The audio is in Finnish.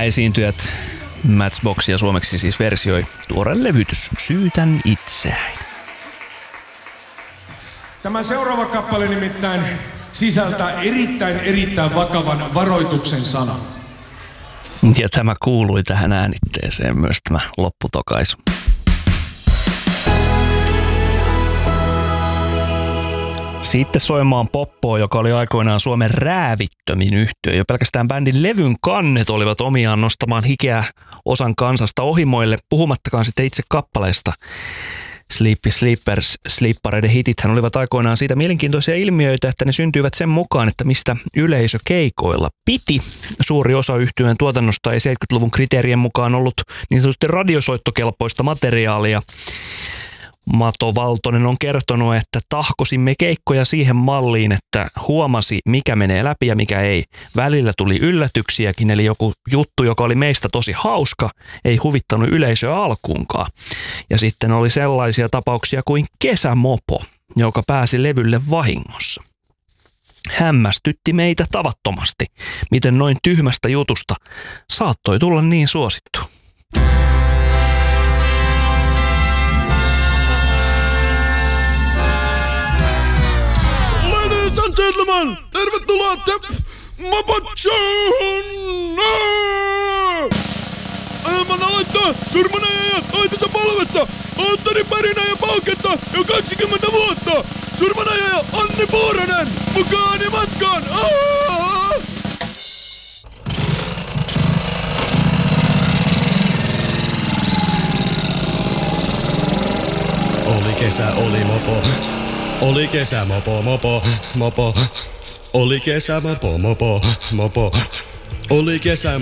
esiintyjät Matchbox ja suomeksi siis versioi tuoreen levytys Syytän itseäni. Tämä seuraava kappale nimittäin sisältää erittäin vakavan varoituksen sanan. Ja tämä kuului tähän äänitteeseen myös tämä lopputokaisu. Sitten soimaan Poppoa, joka oli aikoinaan Suomen räävittömin yhtye. Jo pelkästään bändin levyn kannet olivat omiaan nostamaan hikeä osan kansasta ohimoille, puhumattakaan sitten itse kappaleesta. Sleepy Sleepers, sleeppareiden hitithän olivat aikoinaan siitä mielenkiintoisia ilmiöitä, että ne syntyivät sen mukaan, että mistä yleisö keikoilla piti. Suuri osa yhtyeen tuotannosta ei 70-luvun kriteerien mukaan ollut niin sanotusti radiosoittokelpoista materiaalia. Mato Valtonen on kertonut, että tahkosimme keikkoja siihen malliin, että huomasi mikä menee läpi ja mikä ei. Välillä tuli yllätyksiäkin, eli joku juttu, joka oli meistä tosi hauska, ei huvittanut yleisöä alkuunkaan. Ja sitten oli sellaisia tapauksia kuin Kesämopo, joka pääsi levylle vahingossa. Hämmästytti meitä tavattomasti, miten noin tyhmästä jutusta saattoi tulla niin suosittu. Gentlemen, tervetuloa Mopot Showhun! Ilman aloittaa surmanajajat aitansa polvessa, Anttari Pärinä ja Pauketta jo 20 vuotta! Surmanajaja Anni Puuranen, mukaan ja matkaan! Oli kesä, oli mopo. Oli kesä, mopo. Oli kesä, mopo. Oli kesä,